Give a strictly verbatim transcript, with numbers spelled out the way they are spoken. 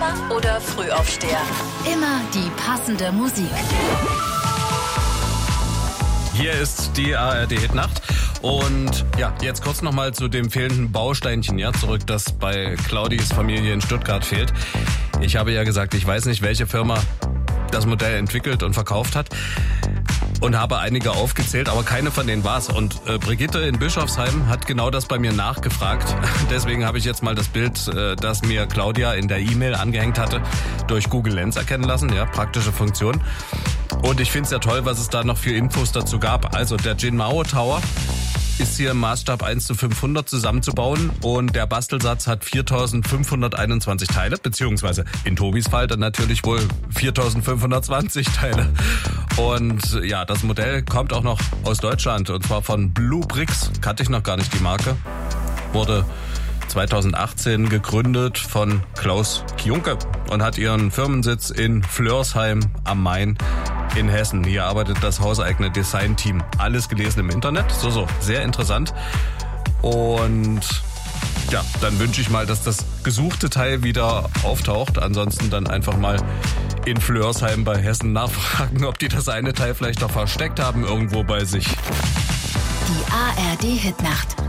Schlafer oder Frühaufsteher? Immer die passende Musik. Hier ist die A R D-Hitnacht. Und ja, jetzt kurz nochmal zu dem fehlenden Bausteinchen, ja, zurück, das bei Claudis Familie in Stuttgart fehlt. Ich habe ja gesagt, ich weiß nicht, welche Firma das Modell entwickelt und verkauft hat und habe einige aufgezählt, aber keine von denen war's. Und äh, Brigitte in Bischofsheim hat genau das bei mir nachgefragt. Deswegen habe ich jetzt mal das Bild, äh, das mir Claudia in der E-Mail angehängt hatte, durch Google Lens erkennen lassen. Ja, praktische Funktion. Und ich finde es ja toll, was es da noch für Infos dazu gab. Also der Jinmao Tower ist hier im Maßstab eins zu fünfhundert zusammenzubauen und der Bastelsatz hat viertausendfünfhunderteinundzwanzig Teile, beziehungsweise in Tobis Fall dann natürlich wohl viertausendfünfhundertzwanzig Teile. Und ja, das Modell kommt auch noch aus Deutschland und zwar von Blue Bricks, kannte ich noch gar nicht die Marke, wurde zweitausendachtzehn gegründet von Klaus Kjunke und hat ihren Firmensitz in Flörsheim am Main in Hessen. Hier arbeitet das hauseigene Designteam. Alles gelesen im Internet. So, so. Sehr interessant. Und ja, dann wünsche ich mal, dass das gesuchte Teil wieder auftaucht. Ansonsten dann einfach mal in Flörsheim bei Hessen nachfragen, ob die das eine Teil vielleicht noch versteckt haben irgendwo bei sich. Die A R D-Hitnacht.